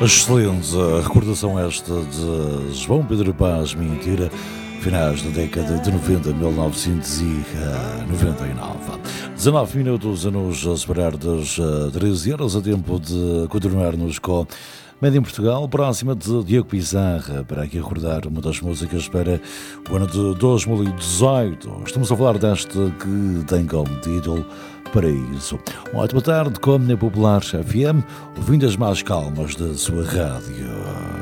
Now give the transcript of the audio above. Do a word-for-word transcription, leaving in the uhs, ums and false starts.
Excelente recordação esta de João Pedro Paz Mentira, finais da década de noventa, mil novecentos e noventa e nove. dezanove minutos a nos separar das treze horas, a tempo de continuarmos com Média em Portugal, próxima de Diogo Pizarra, para aqui recordar uma das músicas para o ano de dois mil e dezoito. Estamos a falar desta que tem como título Paraíso. Uma ótima tarde com a Popular F M, ouvindo as mais calmas da sua rádio.